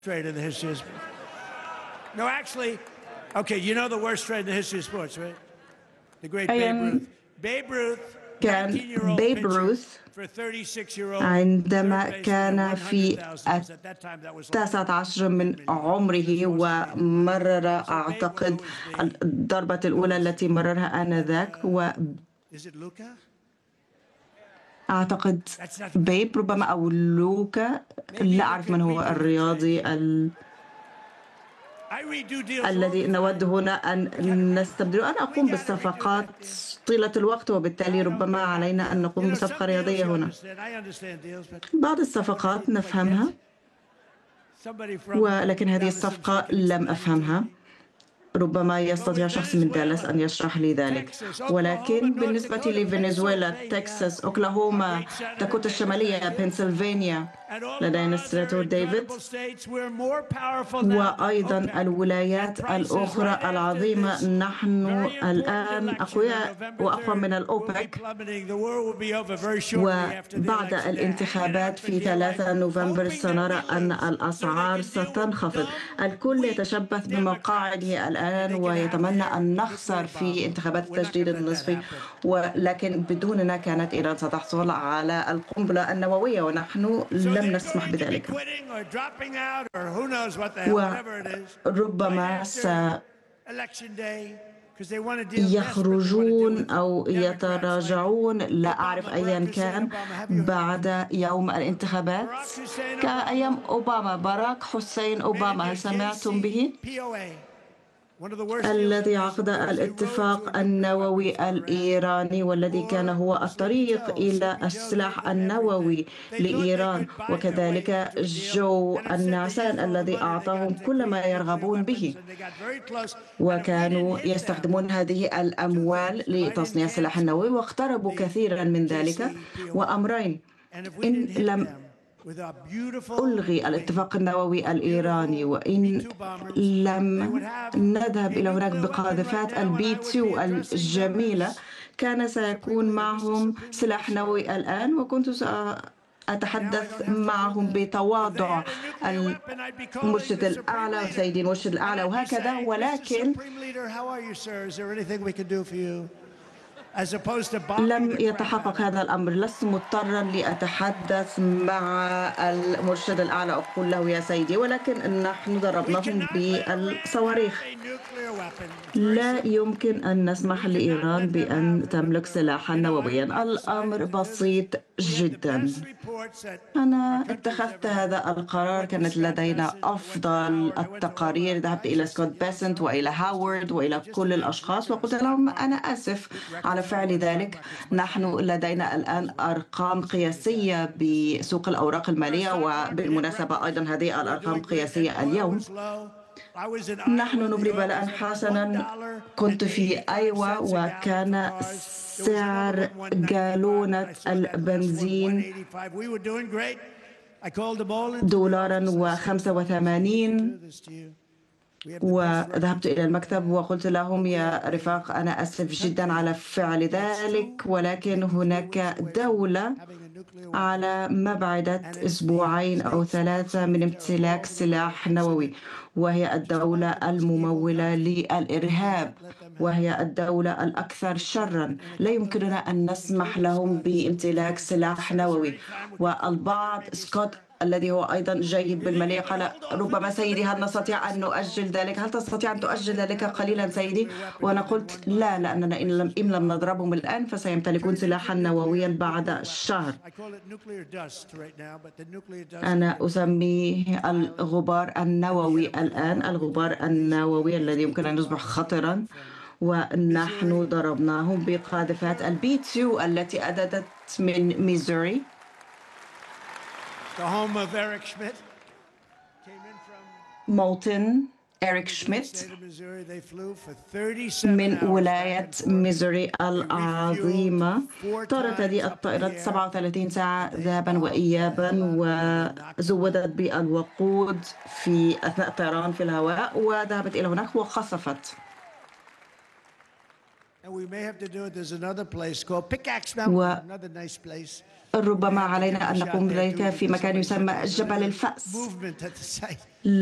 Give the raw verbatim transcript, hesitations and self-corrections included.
trade in the history of sports. No, actually, okay, you know the worst trade in the history of sports, right? The great Babe Ruth. Babe Ruth, كان بيب روث عندما كان في التاسعة عشر من عمره ومرر أعتقد الضربة الأولى التي مررها آنذاك و أعتقد بيب ربما أو لوكا، لا أعرف من هو الرياضي ال... الذي نود هنا أن نستبدله. أنا أقوم بالصفقات طيلة الوقت وبالتالي ربما علينا أن نقوم بصفقة رياضية هنا. بعض الصفقات نفهمها ولكن هذه الصفقة لم أفهمها. ربما يستطيع شخص من دالاس أن يشرح لي ذلك، ولكن بالنسبة لفنزويلا، تكساس، أوكلاهوما، داكوتا الشمالية، بنسلفانيا، لدينا السناتور ديفيد، وأيضا الولايات الأخرى العظيمة. نحن الآن أقوياء وأقوى من الأوبك، وبعد الانتخابات في ثلاثة نوفمبر سنرى أن الأسعار ستنخفض. الكل يتشبث بمقاعده الآن ويتمنى أن نخسر في انتخابات التجديد النصفي، ولكن بدوننا كانت إيران ستحصل على القنبلة النووية ونحن لم نسمح بذلك. وربما سيخرجون أو يتراجعون، لا أعرف أيا كان، بعد يوم الانتخابات كأيام أوباما. باراك حسين أوباما، هل سمعتم به؟ الذي عقد الاتفاق النووي الإيراني والذي كان هو الطريق إلى السلاح النووي لإيران، وكذلك جو النعسان الذي أعطاهم كل ما يرغبون به، وكانوا يستخدمون هذه الأموال لتصنيع السلاح النووي واقتربوا كثيرا من ذلك. وأمرين: إن لم ألغي الاتفاق النووي الإيراني وإن لم نذهب إلى هناك بقاذفات البي اثنين الجميلة، كان سيكون معهم سلاح نووي الآن، وكنت سأتحدث معهم بتواضع المرشد الأعلى وسيدي المرشد الأعلى وهكذا. ولكن لم يتحقق هذا الأمر. لست مضطرا لأتحدث مع المرشد الأعلى أقول له يا سيدي، ولكن نحن ضربناهم بالصواريخ. لا يمكن أن نسمح لإيران بأن تملك سلاحا نوويا. الأمر بسيط جدا. أنا اتخذت هذا القرار، كانت لدينا أفضل التقارير. ذهبت إلى سكوت بيسنت وإلى هاورد وإلى كل الأشخاص وقلت لهم أنا آسف على فعل ذلك. نحن لدينا الآن أرقام قياسية بسوق الأوراق المالية، وبالمناسبة أيضا هذه الأرقام قياسية اليوم. نحن نبري بلاء حسنا. كنت في أيوا وكان سعر جالونة البنزين دولارا وخمسة وثمانين، وذهبت إلى المكتب وقلت لهم يا رفاق أنا أسف جدا على فعل ذلك، ولكن هناك دولة على مبعدة أسبوعين أو ثلاثة من امتلاك سلاح نووي، وهي الدولة الممولة للإرهاب، وهي الدولة الأكثر شرا. لا يمكننا أن نسمح لهم بامتلاك سلاح نووي. والبعض سكوت الذي هو أيضا جيد بالمالية قال ربما سيدي هل نستطيع أن نؤجل ذلك؟ هل تستطيع أن تؤجل ذلك قليلا سيدي؟ وأنا قلت لا، لأننا إن لم, إن لم نضربهم الآن فسيمتلكون سلاحا نوويا بعد الشهر. أنا أسميه الغبار النووي الآن، الغبار النووي الذي يمكن أن يصبح خطرا، ونحن ضربناهم بقاذفات البي اثنين التي أتت من ميزوري. The home of Eric Schmidt came in from مولتن. إريك شميت من ولاية ميزوري العظيمة. طارت هذه الطائرة سبعة وثلاثين ساعة ذهابا وإيابا، وزودت بالوقود في أثناء الطيران في الهواء، وذهبت إلى هناك وخسفت. we may have to do it. There's another place called Pickaxe Mountain, another nice place. وربما علينا أن نقوم بذلك في مكان يسمى جبل الفأس.